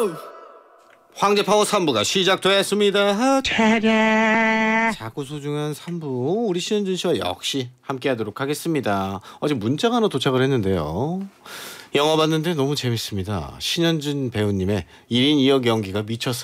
황제파워 3부가 시작됐습니다. 자꾸 소중한 3부 우리 신현준 씨와 역시 함께하도록 하겠습니다. 어제 문자가 하나 도착을 했는데요. 영화 봤는데 너무 재밌습니다. 신현준 배우님의 1인 2역 연기가 미쳤어요.